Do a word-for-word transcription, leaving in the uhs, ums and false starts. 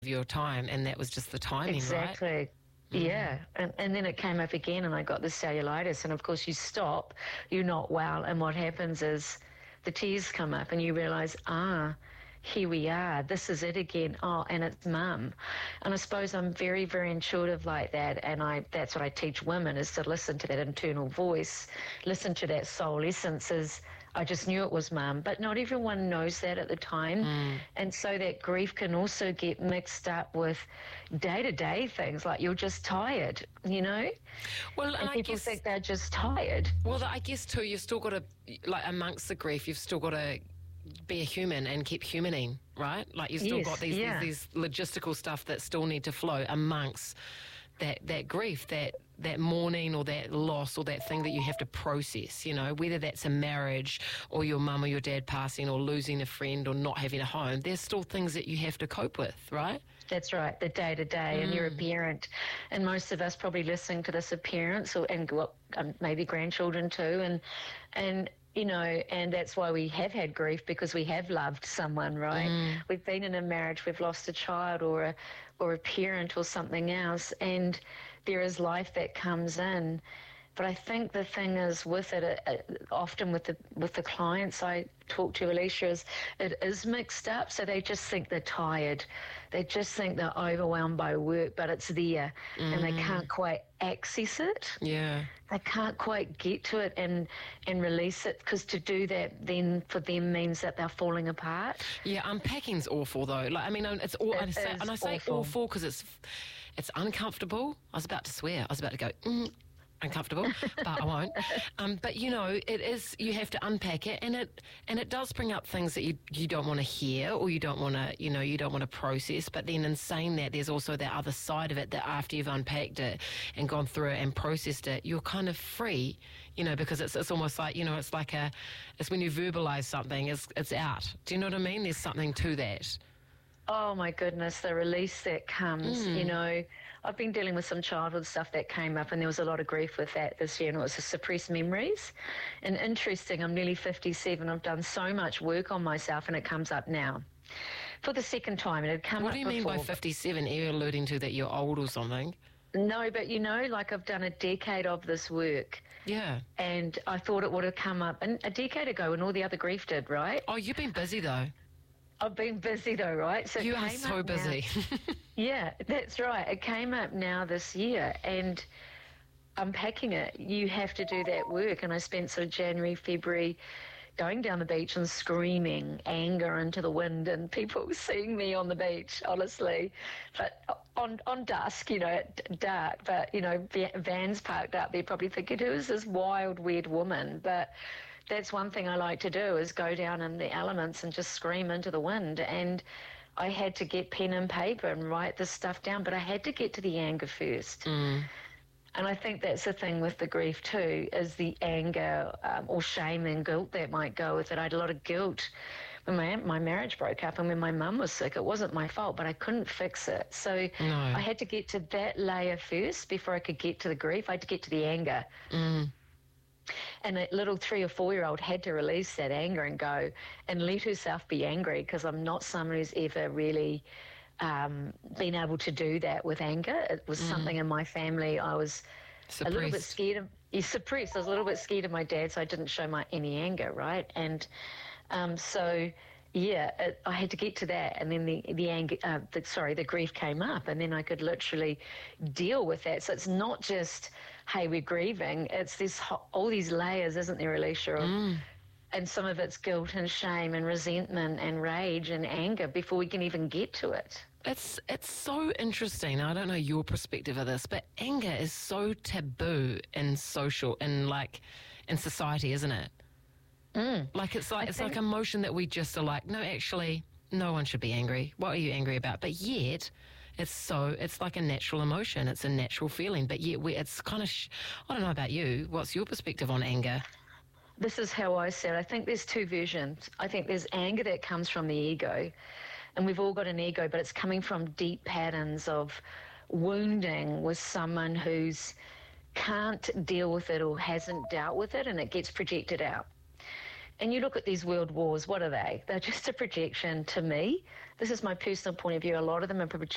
your time, and that was just the timing, exactly. right? Yeah, and, and then it came up again and I got the cellulitis, and of course you stop, you're not well, and what happens is the tears come up and you realise, ah, here we are, this is it again, oh, and it's mum. And I suppose I'm very, very intuitive like that, and I that's what I teach women, is to listen to that internal voice, listen to that soul essence. Is I just knew it was mum, but not everyone knows that at the time. Mm. And so that grief can also get mixed up with day-to-day things, like you're just tired, you know? Well, and, and people I guess, think they're just tired. Well, I guess too, you've still got to, like amongst the grief, you've still got to be a human and keep humaning, right? Like you've still Yes, got these, yeah. these these logistical stuff that still need to flow amongst that that grief, that that mourning or that loss or that thing that you have to process, you know, whether that's a marriage or your mum or your dad passing or losing a friend or not having a home, there's still things that you have to cope with, right? That's right, the day-to-day, mm. and you're a parent, and most of us probably listening to this are parents, or and well, um, maybe grandchildren too, and and you know, and that's why we have had grief, because we have loved someone, right? Mm. We've been in a marriage, we've lost a child or a or a parent or something else, and there is life that comes in. But I think the thing is with it, uh, often with the with the clients I talk to, Alicia, is it is mixed up. So they just think they're tired. They just think they're overwhelmed by work, but it's there, mm. and they can't quite access it. Yeah. They can't quite get to it and, and release it, because to do that then for them means that they're falling apart. Yeah, unpacking's awful though. Like I mean, it's all, it I say, and I say awful. awful because it's it's uncomfortable. I was about to swear. I was about to go. Mm. Uncomfortable, but I won't. Um, but you know, it is. You have to unpack it, and it and it does bring up things that you you don't want to hear, or you don't want to, you know, you don't want to process. But then, in saying that, there's also that other side of it, that after you've unpacked it and gone through it and processed it, you're kind of free, you know, because it's it's almost like, you know, it's like a, it's when you verbalize something, it's it's out. Do you know what I mean? There's something to that. Oh my goodness, the release that comes, mm. you know. I've been dealing with some childhood stuff that came up, and there was a lot of grief with that this year, and it was the suppressed memories. And interesting, I'm nearly fifty-seven, I've done so much work on myself, and it comes up now. For the second time, it had come what up do you mean before. by fifty-seven? Are you alluding to that you're old or something? No, but you know, like I've done a decade of this work. Yeah. And I thought it would have come up a decade ago when all the other grief did, right? Oh, you've been busy though. I've been busy though, right? So you are so busy. Yeah, that's right. It came up now this year, and unpacking it, you have to do that work. And I spent sort of January, February going down the beach and screaming anger into the wind, and people seeing me on the beach, honestly. But on on dusk, you know, dark, but, you know, vans parked up there probably thinking, who is this wild, weird woman? But that's one thing I like to do, is go down in the elements and just scream into the wind. And I had to get pen and paper and write this stuff down, but I had to get to the anger first. Mm. And I think that's the thing with the grief too, is the anger um, or shame and guilt that might go with it. I had a lot of guilt when my my marriage broke up and when my mum was sick. It wasn't my fault, but I couldn't fix it. So no. I had to get to that layer first before I could get to the grief. I had to get to the anger. Mm. And a little three or four-year-old had to release that anger and go and let herself be angry, because I'm not someone who's ever really um, been able to do that with anger. It was mm. something in my family I was suppressed. a little bit scared of. You suppressed. I was a little bit scared of my dad, so I didn't show my any anger, right? And um, so, yeah, it, I had to get to that, and then the the anger, uh, the, sorry, the grief came up, and then I could literally deal with that. So it's not just, hey, we're grieving. It's this all these layers, isn't there, Alicia? Of, mm. And some of it's guilt and shame and resentment and rage and anger before we can even get to it. It's it's so interesting. I don't know your perspective of this, but anger is so taboo in social and like in society, isn't it? Mm. Like it's like I it's like a emotion that we just are like, no, actually, no one should be angry. What are you angry about? But yet, it's so it's like a natural emotion. It's a natural feeling. But yet, we, it's kind of. Sh- I don't know about you. What's your perspective on anger? This is how I see it. I think there's two versions. I think there's anger that comes from the ego, and we've all got an ego, but it's coming from deep patterns of wounding with someone who's can't deal with it or hasn't dealt with it, and it gets projected out. And you look at these world wars, what are they? They're just a projection to me. This is my personal point of view. A lot of them are projections